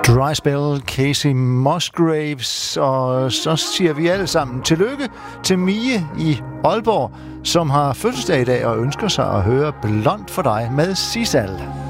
Dry Spell, Casey Musgraves, og så siger vi alle sammen tillykke til Mie i Aalborg, som har fødselsdag i dag og ønsker sig at høre Blond for dig med Sisal.